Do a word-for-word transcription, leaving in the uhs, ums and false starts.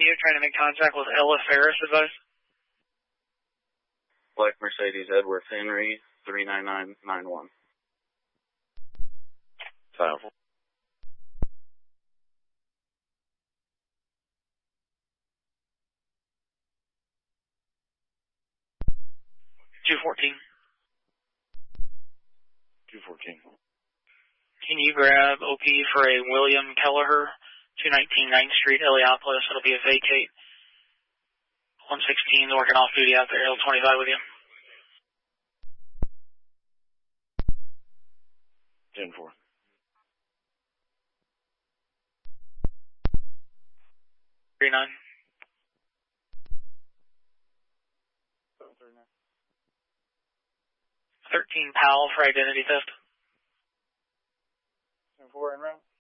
you trying to make contact with Ella Ferris, advice? Black Mercedes Edward Henry, three nine nine nine one. Powerful. two fourteen. two fourteen. Can you grab O P for a William Kelleher, two nineteen ninth Street, Heliopolis? It'll be a vacate. one sixteen, working off duty out there, L twenty-five with you. ten four. three nine. thirteen Powell for identity theft. ten four en route.